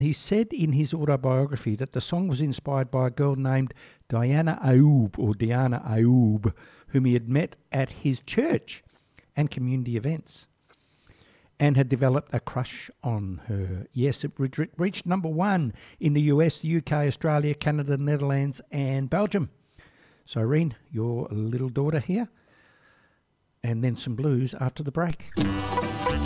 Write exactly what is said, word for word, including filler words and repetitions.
He said in his autobiography that the song was inspired by a girl named Diana Ayoub, or Diana Ayoub, whom he had met at his church and community events, and had developed a crush on her. Yes, it re- reached number one in the U S, the U K, Australia, Canada, Netherlands, and Belgium. So, Irene, your little daughter here, and then some blues after the break.